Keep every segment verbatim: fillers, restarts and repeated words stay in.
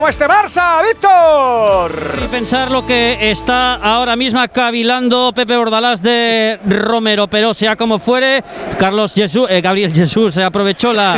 Este Barça, Víctor. Y pensar lo que está ahora mismo cavilando Pepe Bordalás de Romero, pero sea como fuere, Carlos Jesús, eh, Gabriel Jesús se aprovechó la.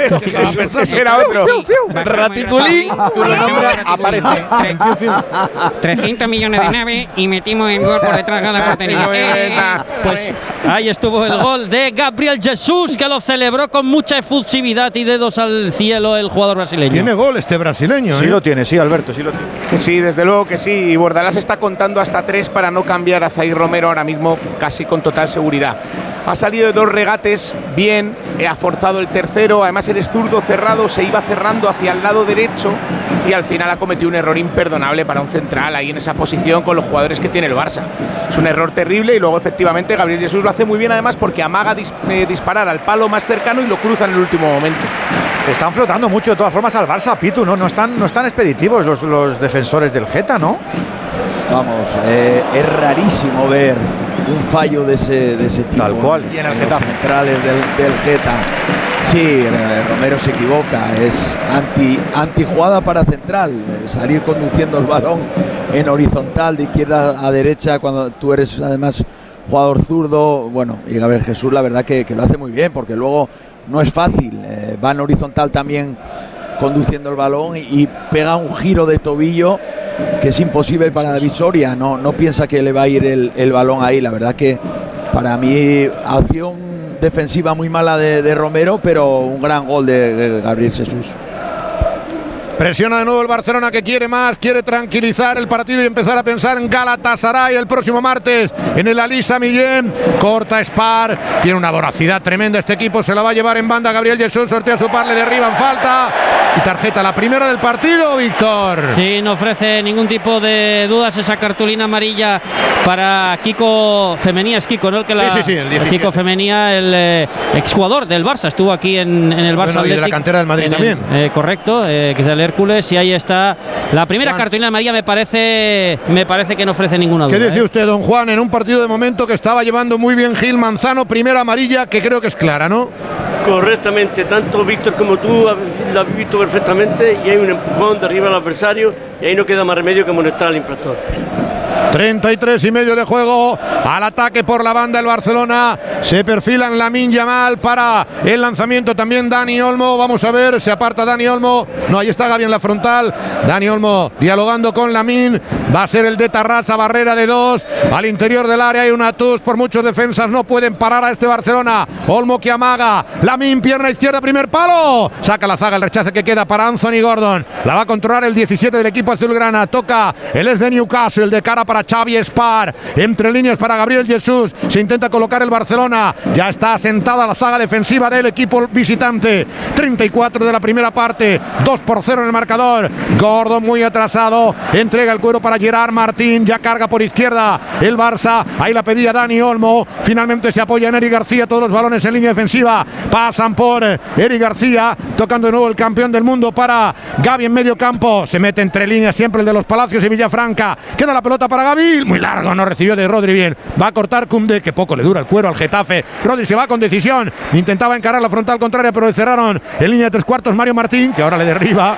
Ese era otro. Raticulín, tú lo nombras, aparece. trescientos millones de nave y metimos en gol por detrás de la portería. Pues ahí estuvo el gol de Gabriel Jesús, que lo celebró con mucha efusividad y dedos al cielo el jugador brasileño. Tiene gol este brasileño, Sí ¿eh? lo tiene, sí, Alberto, sí lo tiene. Sí, desde luego que sí. Y Bordalás está contando hasta tres para no cambiar a Zaire Romero ahora mismo, casi con total seguridad. Ha salido de dos regates bien, ha forzado el tercero. Además, eres zurdo cerrado, se iba cerrando hacia el lado derecho y al final ha cometido un error imperdonable para un central ahí en esa posición con los jugadores que tiene el Barça. Es un error terrible y luego, efectivamente, Gabriel Jesús lo hace muy bien, además, porque amaga dis eh, disparar al palo más cercano y lo cruza en el último momento. Están flotando mucho de todas formas al Barça, Pitu, ¿no? No están, no están expeditivos los, los defensores del Geta, ¿no? Vamos, eh, es rarísimo ver un fallo de ese, de ese tipo. Tal cual. Y en el Getafe. Centrales del, del Geta. Sí, eh, Romero se equivoca, es anti, anti jugada para central, eh, salir conduciendo el balón en horizontal de izquierda a derecha cuando tú eres además jugador zurdo. Bueno, y Gabriel Jesús la verdad que, que lo hace muy bien, porque luego no es fácil, eh, va en horizontal también conduciendo el balón y, y pega un giro de tobillo que es imposible para David Soria, no, no piensa que le va a ir el, el balón ahí. La verdad que para mí acción defensiva muy mala de, de Romero, pero un gran gol de, de Gabriel Jesús. Presiona de nuevo el Barcelona, que quiere más, quiere tranquilizar el partido y empezar a pensar en Galatasaray el próximo martes en el Ali Sami Yen. Corta Spar, tiene una voracidad tremenda este equipo, se la va a llevar en banda Gabriel Jesús, sortea su par, le derriban, falta y tarjeta, la primera del partido, Víctor. Sí, no ofrece ningún tipo de dudas esa cartulina amarilla para Kiko Femenía, es Kiko, ¿no? El que la, sí, sí, sí, el diecisiete. Kiko Femenía, el eh, exjugador del Barça, estuvo aquí en, en el Barça. Bueno, y de la cantera del Madrid el, también. Eh, correcto, eh, que es del Hércules, y ahí está la primera Juan. cartulina amarilla. Me parece, me parece que no ofrece ninguna duda. ¿Qué dice eh? usted, don Juan, en un partido de momento que estaba llevando muy bien Gil Manzano, primera amarilla que creo que es clara, ¿no? Correctamente, tanto Víctor como tú la has visto perfectamente y hay un empujón de arriba al adversario y ahí no queda más remedio que amonestar al infractor. treinta y tres y medio de juego, al ataque por la banda el Barcelona, se perfilan Lamine Yamal para el lanzamiento, también Dani Olmo, vamos a ver, se aparta Dani Olmo, no, ahí está Gaby en la frontal, Dani Olmo dialogando con Lamine, va a ser el de Tarrasa, barrera de dos, al interior del área hay una tus, por muchos defensas no pueden parar a este Barcelona, Olmo que amaga, Lamine, pierna izquierda, primer palo, saca la zaga, el rechace que queda para Anthony Gordon, la va a controlar el diecisiete del equipo azulgrana, toca el es de Newcastle, de cara para Xavi Spar, entre líneas para Gabriel Jesús, se intenta colocar el Barcelona, ya está asentada la zaga defensiva del equipo visitante, treinta y cuatro de la primera parte, dos por cero en el marcador, Gordon muy atrasado, entrega el cuero para Gerard Martín, ya carga por izquierda el Barça, ahí la pedía Dani Olmo, finalmente se apoya en Eric García, todos los balones en línea defensiva, pasan por Eric García, tocando de nuevo el campeón del mundo para Gaby en medio campo, se mete entre líneas siempre el de los Palacios y Villafranca, queda la pelota para Gaby, muy largo, no recibió de Rodri bien, va a cortar Koundé, que poco le dura el cuero al Getafe, Rodri se va con decisión, intentaba encarar la frontal contraria pero le cerraron en línea de tres cuartos Mario Martín, que ahora le derriba.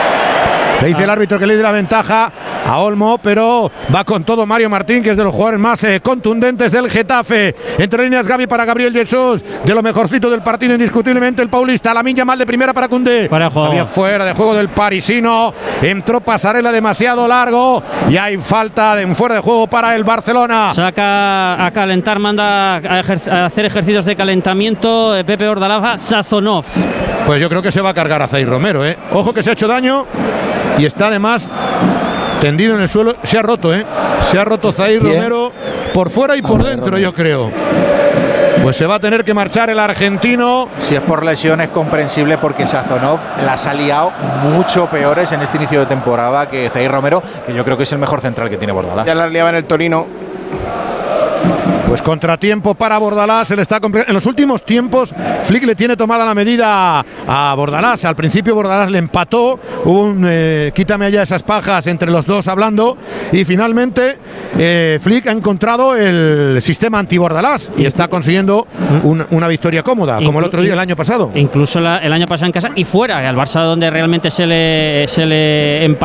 Le dice el árbitro que le dé la ventaja a Olmo, pero va con todo Mario Martín, que es de los jugadores más eh, contundentes del Getafe. Entre líneas Gaby para Gabriel Jesús, de lo mejorcito del partido indiscutiblemente el paulista. Lamine Yamal de primera para Koundé. Había fuera de juego del parisino, entró Pasarela demasiado largo y hay falta de fuera de juego para el Barcelona. Saca a calentar, manda a, a hacer ejercicios de calentamiento eh, Pepe Bordalás, Sazonov. Pues yo creo que se va a cargar a Zaire Romero, ¿eh? Ojo que se ha hecho daño y está además tendido en el suelo, se ha roto, ¿eh? Se ha roto Zaire Romero por fuera y por dentro, yo creo. Pues se va a tener que marchar el argentino. Si es por lesión es comprensible, porque Sazonov las ha liado mucho peores en este inicio de temporada que Zaire Romero, que yo creo que es el mejor central que tiene Bordalás. Ya las liaba en el Torino. Pues contratiempo para Bordalás, se le está complicando. En los últimos tiempos, Flick le tiene tomada la medida a Bordalás. Al principio Bordalás le empató, hubo un eh, quítame allá esas pajas entre los dos hablando, y finalmente eh, Flick ha encontrado el sistema anti-Bordalás y está consiguiendo un, una victoria cómoda, como el otro día, el año pasado. Incluso la, el año pasado en casa y fuera, al Barça donde realmente se le, se le empató